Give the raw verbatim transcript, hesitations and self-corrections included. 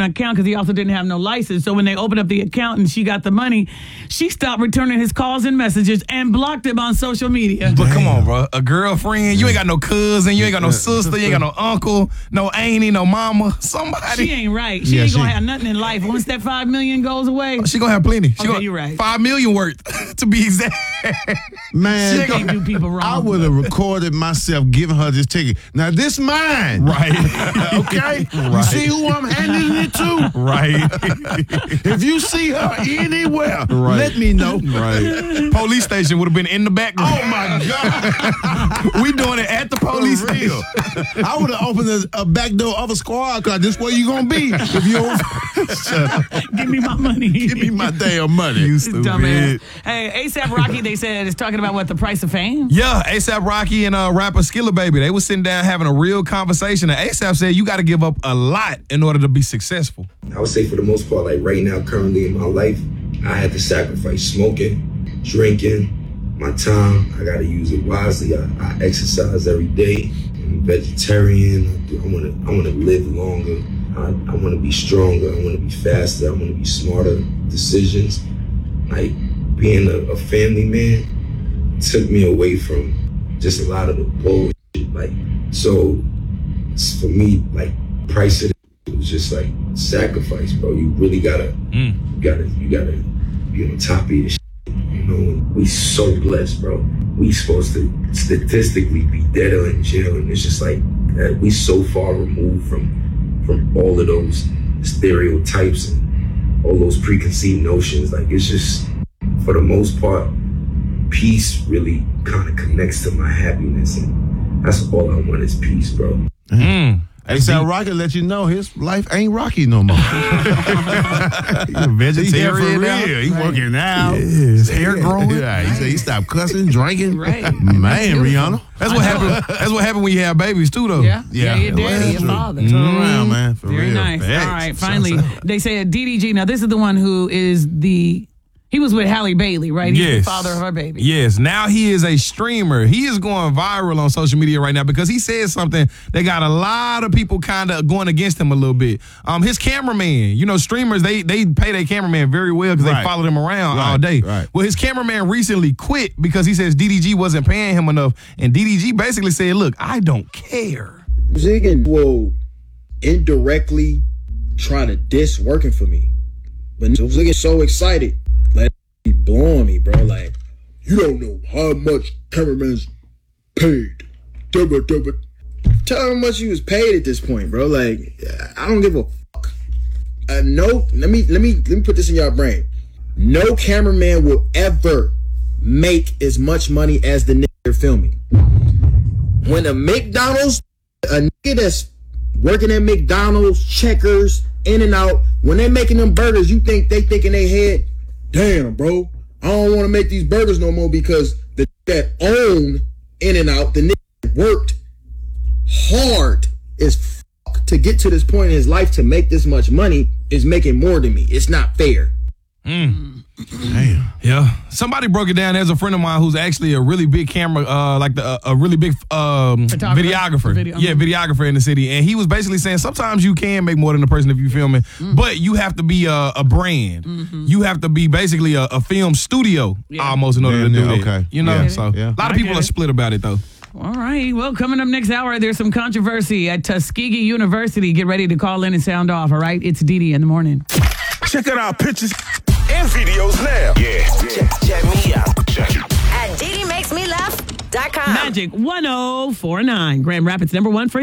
an account because he also didn't have no license. So when they opened up the account and she got the money, she stopped returning his calls and messages and blocked him on social media. But come on, bro. A girlfriend, you ain't got no cousin, you ain't got no sister, you ain't got no uncle, no auntie, no mama. Somebody. She ain't right. She Yeah, ain't she- gonna have nothing in life. Once that five million goes away, She gonna have plenty. She Okay, gonna, you're right. Five million worth, to be exact. Man, she can't do people wrong. I would have recorded myself giving her this ticket. Now, this mine. Right. Okay? You Right. see who I'm handing it to? Right. If you see her anywhere, Right. let me know. Right. Police station would have been in the background. Oh, my God. We doing it at the police For real. station. I would have opened a, a back door of a squad car. This where you going to be if you don't. Shut up. Give me my money. Give me my damn money. You Dumbass. stupid. Hey, ASAP Rocky, they said, is talking about what, the price of fame? Yeah, ASAP Rocky and uh, rapper Skilla Baby, they was sitting down having a real conversation. And ASAP said you got to give up a lot in order to be successful. I would say for the most part, like right now, currently in my life, I had to sacrifice smoking, drinking, my time. I got to use it wisely. I, I exercise every day. I'm vegetarian. I want to I want to live longer. I, I want to be stronger. I want to be faster. I want to be smarter decisions. Like being a, a family man took me away from just a lot of the bullshit. Like, so for me, like price of it was just like sacrifice, bro. You really gotta, Mm. you gotta, you gotta be on top of your shit. You know, we so blessed, bro. We supposed to statistically be dead or in jail, and it's just like uh, we so far removed from from all of those stereotypes and all those preconceived notions. Like it's just, for the most part, peace really kind of connects to my happiness, and that's all I want is peace, bro. Mm. ASAP Rocky let you know his life ain't rocky no more. He's a vegetarian He for now. real. He working out. His hair growing. Yeah, he said he stopped cussing, drinking. Right. Man, Rihanna. That's what happened. That's what happened when you have babies too, though. Yeah. Yeah, your Well, daddy, that's your true. father. Turn around, man. For Very real. nice. Facts. All right, finally, Shouts out. they said D D G. Now, this is the one who is the, he was with Halle Bailey, right? He's Yes. the father of her baby. Yes. Now he is a streamer. He is going viral on social media right now because he said something that got a lot of people kind of going against him a little bit. Um, his cameraman, you know, streamers, they they pay their cameraman very well because Right. they follow them around Right, all day. right. Well, his cameraman recently quit because he says D D G wasn't paying him enough. And D D G basically said, look, I don't care. Ziggin will indirectly try to diss working for me. But Ziggin so excited, like he blowing me, bro. Like, you don't know how much cameraman's paid. Dubba, dubba. Tell him how much he was paid at this point, bro. Like, I don't give a fuck. Uh, no, let me let me let me put this in your brain. No cameraman will ever make as much money as the nigga they're filming. When a McDonald's, a nigga that's working at McDonald's, Checkers, In and Out, when they're making them burgers, you think they think in their head, damn, bro, I don't want to make these burgers no more because the that own In and Out, the nigga that worked hard as fuck to get to this point in his life to make this much money is making more than me. It's not fair. Damn. Yeah. Somebody broke it down. There's a friend of mine who's actually a really big camera, uh, like the, uh, a really big um, Photographer? videographer. Video- yeah, videographer in the city. And he was basically saying sometimes you can make more than the person if you're filming, Mm. but you have to be a, a brand. Mm-hmm. You have to be basically a, a film studio Yeah. almost in order Yeah, to do yeah, that. okay. You know, Yeah. so Yeah. a lot I of people get are it. split about it though. All right. Well, coming up next hour, there's some controversy at Tuskegee University. Get ready to call in and sound off, all right? It's Didi in the morning. Check out our pictures and videos now. Yeah. Check, check me out. Check it. At Didi Makes Me Laugh dot com. Magic one oh four nine. Grand Rapids number one for